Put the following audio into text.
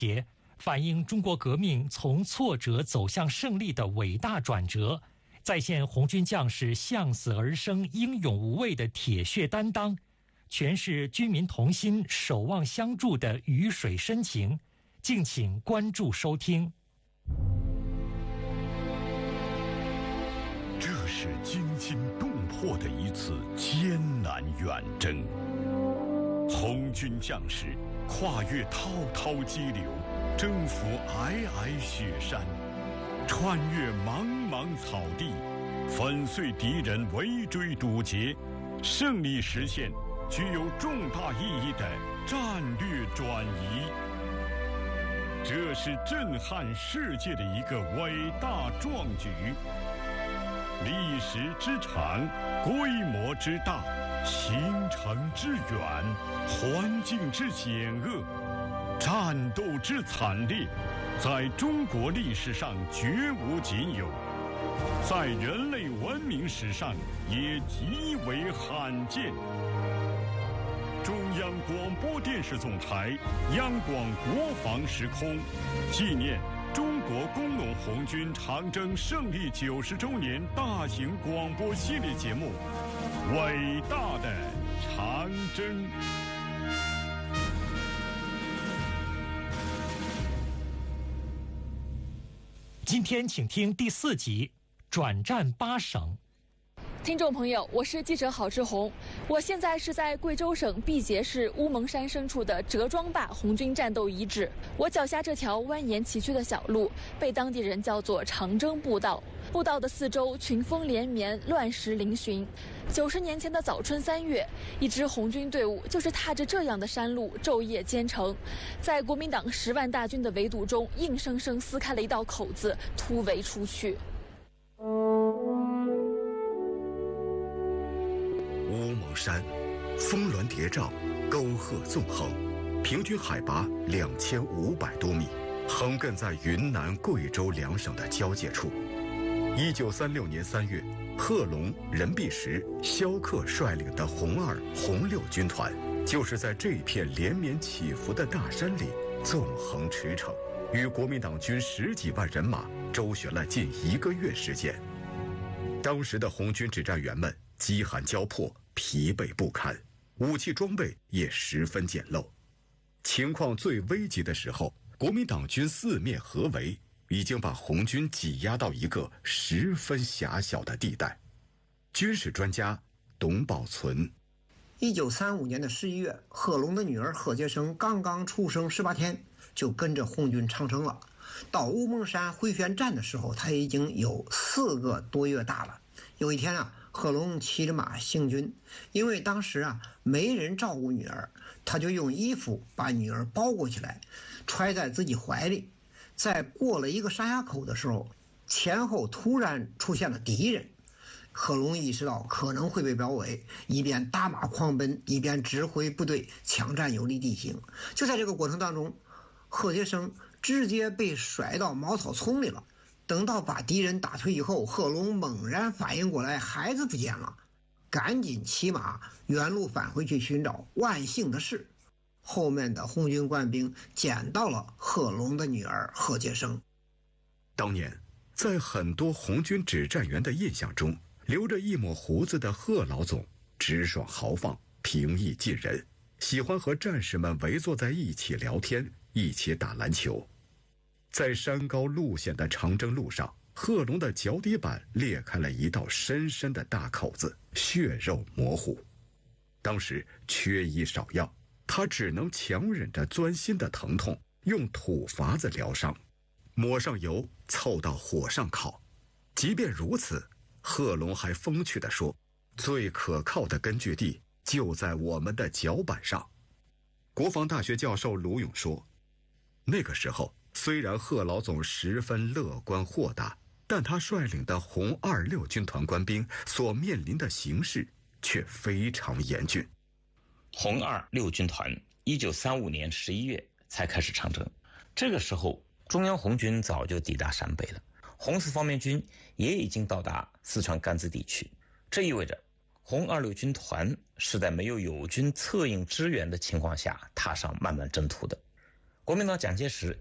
也反映中国革命从挫折走向胜利的伟大转折，再现红军将士向死而生、英勇无畏的铁血担当，诠释军民同心、守望相助的鱼水深情。敬请关注收听。 这是惊心动魄的一次艰难远征，红军将士跨越滔滔激流，征服皑皑雪山，穿越茫茫草地，粉碎敌人围追堵截，胜利实现具有重大意义的战略转移。这是震撼世界的一个伟大壮举，历史之长，规模之大，行程之远，环境之险恶，战斗之惨烈，在中国历史上绝无仅有，在人类文明史上也极为罕见。中央广播电视总台央广国防时空纪念中国工农红军长征胜利90周年大型广播系列节目《伟大的长征》。 今天请听第4集，转战8省。 听众朋友，我是记者郝志红，我现在是在贵州省毕节市乌蒙山深处的折庄坝红军战斗遗址。我脚下这条蜿蜒崎岖的小路被当地人叫做长征步道。步道的四周群峰连绵，乱石嶙峋。90年前的早春3月，一支红军队伍就是踏着这样的山路昼夜兼程，在国民党10万大军的围堵中，硬生生撕开了一道口子，突围出去。 乌蒙山，峰峦叠嶂，沟壑纵横，平均海拔2500多米，横亘在云南、贵州2省的交界处。1936年3月，贺龙、任弼时、萧克率领的红2、红6军团，就是在这片连绵起伏的大山里纵横驰骋，与国民党军10几万人马周旋了近1个月时间。当时的红军指战员们饥寒交迫，疲惫不堪，武器装备也十分简陋。情况最危急的时候，国民党军4面合围，已经把红军挤压到一个十分狭小的地带。军事专家董宝存 ：1935年的11月，贺龙的女儿贺杰生刚刚出生18天，就跟着红军长征了。到乌蒙山回旋站的时候，他已经有4个多月大了。有一天啊，贺龙骑着马行军，因为当时啊没人照顾女儿，他就用衣服把女儿包裹起来，揣在自己怀里。在过了一个山崖口的时候，前后突然出现了敌人。贺龙意识到可能会被包围，一边打马狂奔，一边指挥部队抢占有利地形。就在这个过程当中，贺杰生直接被甩到茅草丛里了。等到把敌人打退以后，贺龙猛然反应过来，孩子不见了，赶紧骑马原路返回去寻找。万幸的是，后面的红军官兵捡到了贺龙的女儿贺杰生。 当年在很多红军指战员的印象中，留着一抹胡子的贺老总直爽豪放，平易近人，喜欢和战士们围坐在一起聊天，一起打篮球。在山高路险的长征路上，贺龙的脚底板裂开了一道深深的大口子，血肉模糊。当时缺医少药，他只能强忍着钻心的疼痛，用土法子疗伤，抹上油，凑到火上烤。即便如此，贺龙还风趣地说，最可靠的根据地就在我们的脚板上。国防大学教授卢勇说，那个时候虽然贺老总十分乐观豁达，但他率领的红2、6军团官兵所面临的形势却非常严峻。 红2、6军团1935年11月才开始长征，这个时候中央红军早就抵达陕北了，红4方面军也已经到达四川甘孜地区。这意味着红2、6军团是在没有友军策应支援的情况下踏上漫漫征途的。 国民党蒋介石